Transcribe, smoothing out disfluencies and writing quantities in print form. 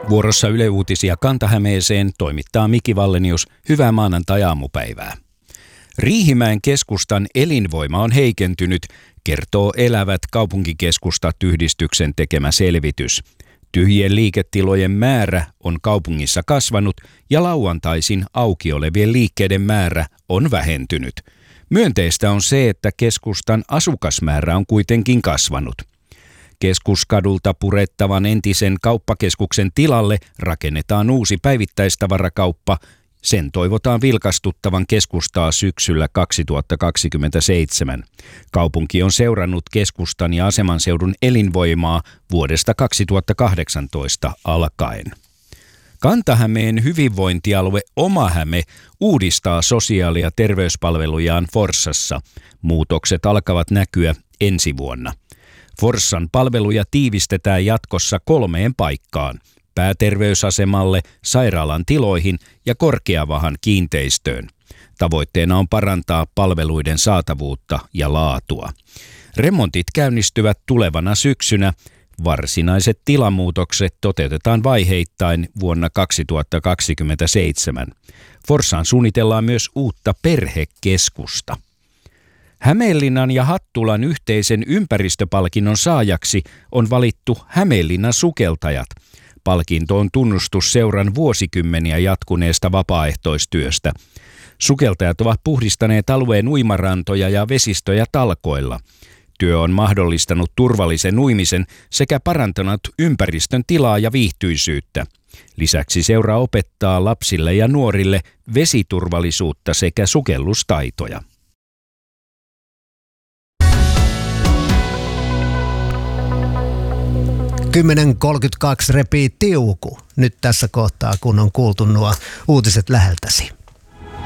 Vuorossa Yle Uutisia Kanta-Hämeeseen toimittaa Miki Vallenius. Hyvää maanantai-aamupäivää. Riihimäen keskustan elinvoima on heikentynyt, kertoo Elävät kaupunkikeskustat-yhdistyksen tekemä selvitys. Tyhjien liiketilojen määrä on kaupungissa kasvanut ja lauantaisin auki olevien liikkeiden määrä on vähentynyt. Myönteistä on se, että keskustan asukasmäärä on kuitenkin kasvanut. Keskuskadulta purettavan entisen kauppakeskuksen tilalle rakennetaan uusi päivittäistavarakauppa. Sen toivotaan vilkastuttavan keskustaa syksyllä 2027. Kaupunki on seurannut keskustan ja asemanseudun elinvoimaa vuodesta 2018 alkaen. Kanta-Hämeen hyvinvointialue Oma-Häme uudistaa sosiaali- ja terveyspalvelujaan Forssassa. Muutokset alkavat näkyä ensi vuonna. Forssan palveluja tiivistetään jatkossa 3 paikkaan: pääterveysasemalle, sairaalan tiloihin ja Korkeavahan kiinteistöön. Tavoitteena on parantaa palveluiden saatavuutta ja laatua. Remontit käynnistyvät tulevana syksynä. Varsinaiset tilamuutokset toteutetaan vaiheittain vuonna 2027. Forssaan suunnitellaan myös uutta perhekeskusta. Hämeenlinnan ja Hattulan yhteisen ympäristöpalkinnon saajaksi on valittu Hämeenlinnan sukeltajat. Palkinto on tunnustus seuran vuosikymmeniä jatkuneesta vapaaehtoistyöstä. Sukeltajat ovat puhdistaneet alueen uimarantoja ja vesistöjä talkoilla. Työ on mahdollistanut turvallisen uimisen sekä parantanut ympäristön tilaa ja viihtyisyyttä. Lisäksi seura opettaa lapsille ja nuorille vesiturvallisuutta sekä sukellustaitoja. 10.32 repii tiuku nyt tässä kohtaa, kun on kuultu nuo uutiset läheltäsi.